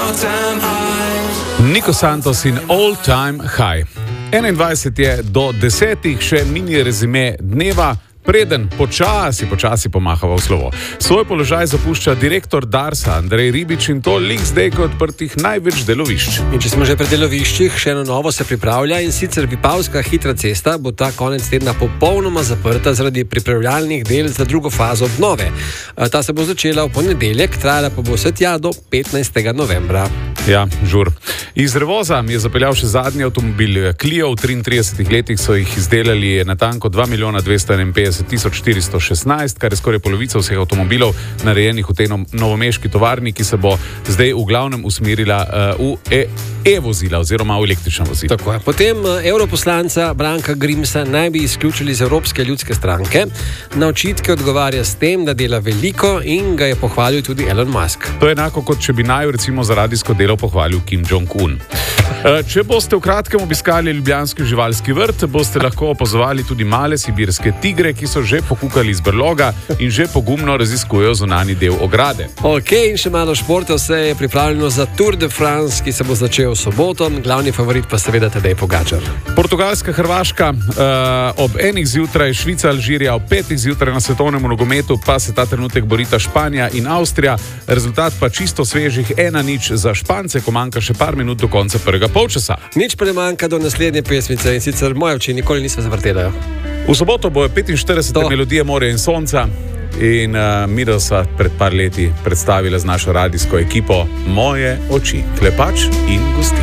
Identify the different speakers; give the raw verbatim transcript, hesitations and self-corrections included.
Speaker 1: Nico Santos in All Time High. enaindvajset je do desetih, še mini rezime dneva, preden počasi, počasi pomahava v slovo. Svoj položaj zapušča direktor Darsa Andrej Ribič in to lik zdaj kot odprtih največ delovišč.
Speaker 2: In če smo že pri deloviščih, še eno novo se pripravlja in sicer Vipavska hitra cesta bo ta konec tedna popolnoma zaprta zaradi pripravljalnih del za drugo fazo obnove. Ta se bo začela v ponedeljek, trajala pa bo vse tja do petnajstega novembra.
Speaker 1: Ja, žur. Iz Revoza je zapeljal še zadnji avtomobil Clio. V triintridesetih letih so jih izdelali natanko dva milijona dvesto enainpetdeset tisoč štiristo šestnajst, kar je skoraj polovica vseh avtomobilov narejenih v tej novomeški tovarni, ki se bo zdaj v glavnem usmerila uh, v e-vozila oziroma v električna vozila.
Speaker 2: Tako je. Potem europoslanca Branka Grimsa naj bi izključili iz Evropske ljudske stranke. Na očitke odgovarja s tem, da dela veliko in ga je pohvalil tudi Elon Musk.
Speaker 1: To je enako, kot če bi naju recimo za radijsko delo pohvalil Kim Jong-un. Če boste v kratkem obiskali ljubljanski živalski vrt, boste lahko opazovali tudi male sibirske tigre, ki so že pokukali iz brloga in že pogumno raziskujejo zunanji del ograde.
Speaker 2: Ok, in še malo športa, vse je pripravljeno za Tour de France, ki se bo začel v soboto, glavni favorit pa seveda Tadej Pogačar.
Speaker 1: Portugalska, Hrvaška, uh, ob enih zjutraj, Švica, Alžirija, ob petih zjutraj na svetovnem nogometu pa se ta trenutek borita Španija in Avstrija, rezultat pa čisto svežih ena nič za Špance, ko manjka še par minut do konca prvega polčasa.
Speaker 2: Nič pa ne manjka do naslednje pesmice in sicer moje oči nikoli niso zavrtele.
Speaker 1: V soboto bojo petinštiridesete melodije Morja in sonca in uh, mi da sva pred par leti predstavila z našo radijsko ekipo Moje oči, Klepač in Gosti.